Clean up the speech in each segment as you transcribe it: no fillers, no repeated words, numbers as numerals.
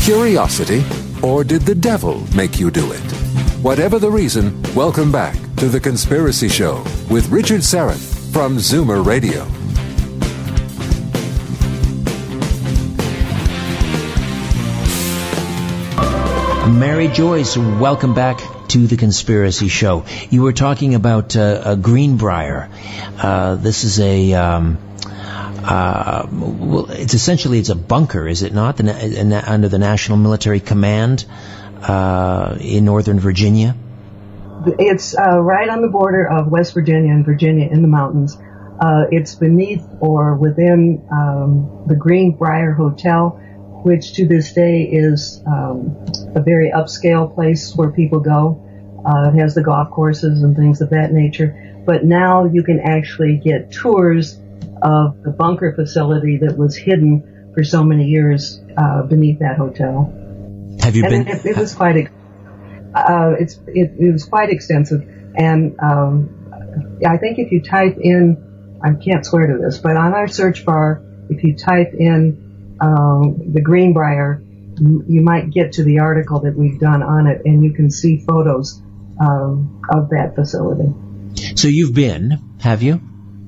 Curiosity, or did the devil make you do it? Whatever the reason, welcome back to The Conspiracy Show with Richard Syrett from Zoomer Radio. Mary Joyce, welcome back to The Conspiracy Show. You were talking about Greenbrier. This is it's essentially a bunker, is it not? Under the National Military Command in Northern Virginia? It's right on the border of West Virginia and Virginia in the mountains. It's beneath or within the Greenbrier Hotel, which to this day is a very upscale place where people go. It has the golf courses and things of that nature. But now you can actually get tours of the bunker facility that was hidden for so many years beneath that hotel. Have you been? It was quite. It was quite extensive, and I think if you type in, I can't swear to this, but on our search bar, if you type in the Greenbrier, you might get to the article that we've done on it, and you can see photos of that facility. So you've been, have you?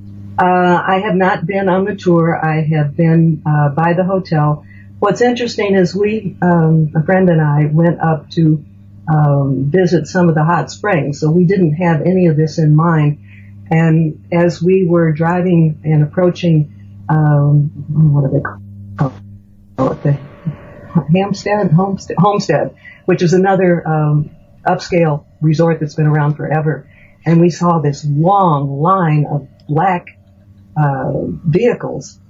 I have not been on the tour. I have been by the hotel. What's interesting is a friend and I, went up to visit some of the hot springs, so we didn't have any of this in mind. And as we were driving and approaching, what do they call it? The Homestead, which is another upscale resort that's been around forever. And we saw this long line of black vehicles,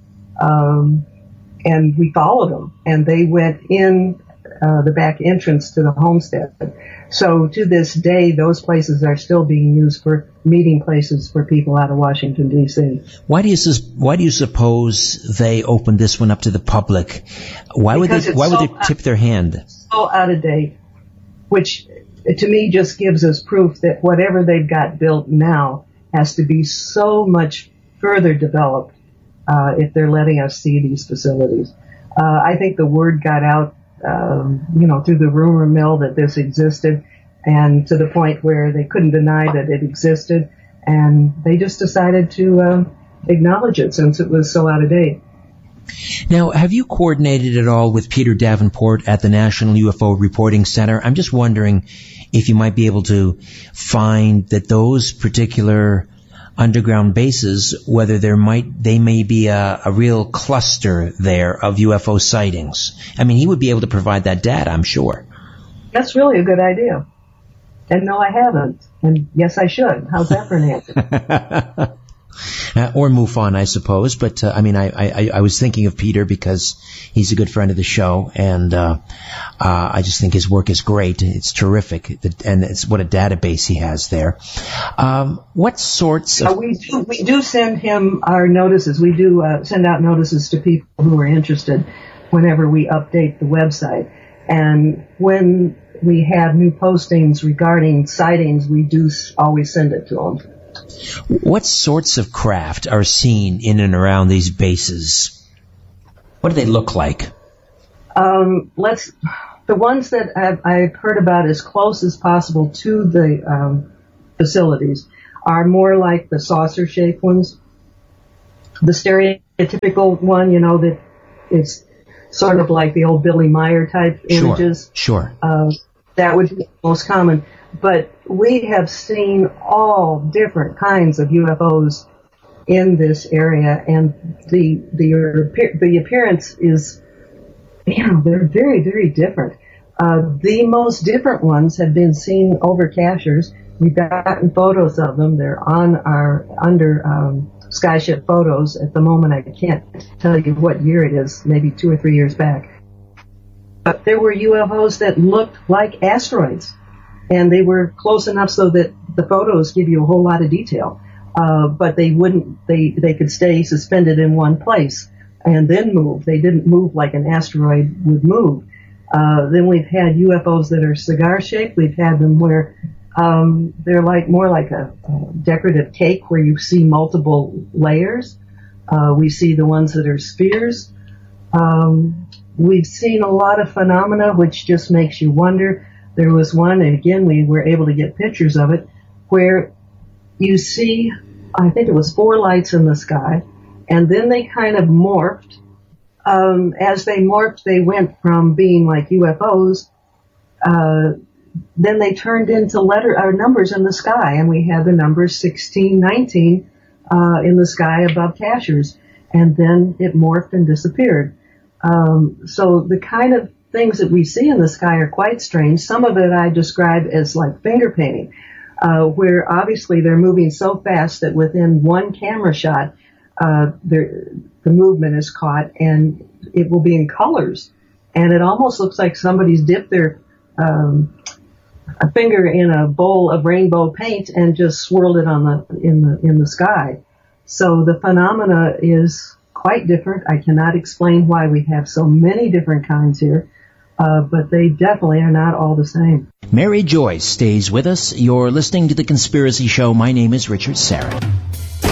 and we followed them, and they went in the back entrance to the Homestead. So to this day, those places are still being used for meeting places for people out of Washington, D.C. Why do you suppose they opened this one up to the public? Why would they tip their hand? So out of date, which to me just gives us proof that whatever they've got built now has to be so much further developed if they're letting us see these facilities. I think the word got out, through the rumor mill that this existed, and to the point where they couldn't deny that it existed, and they just decided to acknowledge it since it was so out of date. Now, have you coordinated at all with Peter Davenport at the National UFO Reporting Center? I'm just wondering if you might be able to find that those particular underground bases, whether they may be a real cluster there of UFO sightings. I mean, he would be able to provide that data, I'm sure. That's really a good idea. And no, I haven't. And yes, I should. How's that for an answer? Or MUFON, I suppose. But, I was thinking of Peter because he's a good friend of the show, and I just think his work is great. It's terrific, and it's what a database he has there. What sorts of... We do send him our notices. We do send out notices to people who are interested whenever we update the website. And when we have new postings regarding sightings, we do always send it to them. What sorts of craft are seen in and around these bases? What do they look like? The ones that I've heard about as close as possible to the facilities are more like the saucer-shaped ones. The stereotypical one, that it's sort of like the old Billy Meyer type images. Sure. That would be the most common. But we have seen all different kinds of UFOs in this area, and the appearance is, they're very, very different. The most different ones have been seen over cachers. We've gotten photos of them. They're on our Skyship photos at the moment. I can't tell you what year it is, maybe 2 or 3 years back. But there were UFOs that looked like asteroids. And they were close enough so that the photos give you a whole lot of detail. But they could stay suspended in one place and then move. They didn't move like an asteroid would move. Then we've had UFOs that are cigar-shaped. We've had them where they're more like a decorative cake where you see multiple layers. We see the ones that are spheres. We've seen a lot of phenomena which just makes you wonder. There was one, and again, we were able to get pictures of it, where you see, I think it was 4 lights in the sky, and then they kind of morphed. As they morphed, they went from being like UFOs, then they turned into numbers in the sky, and we had the numbers 16, 19 in the sky above Cashers, and then it morphed and disappeared. So the kind of things that we see in the sky are quite strange. Some of it I describe as like finger painting, where obviously they're moving so fast that within one camera shot, the movement is caught, and it will be in colors, and it almost looks like somebody's dipped their a finger in a bowl of rainbow paint and just swirled it in the sky. So the phenomena is quite different. I cannot explain why we have so many different kinds here, but they definitely are not all the same. Mary Joyce stays with us. You're listening to The Conspiracy Show. My name is Richard Syrett.